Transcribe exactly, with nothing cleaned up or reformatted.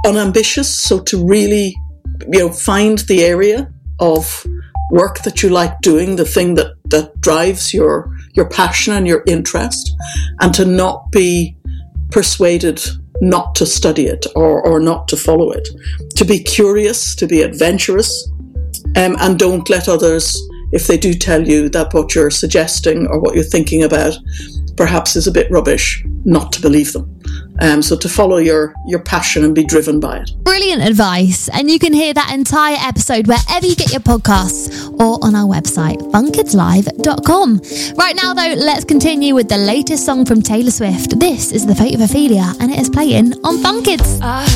unambitious. So to really, you know, find the area of work that you like doing, the thing that, that drives your, your passion and your interest, and to not be persuaded not to study it or, or not to follow it. To be curious, to be adventurous, um, and don't let others, if they do tell you that what you're suggesting or what you're thinking about perhaps is a bit rubbish, not to believe them. Um, so to follow your, your passion and be driven by it. Brilliant advice. And you can hear that entire episode wherever you get your podcasts or on our website, fun kids live dot com. Right now, though, let's continue with the latest song from Taylor Swift. This is The Fate of Ophelia, and it is playing on Fun Kids. I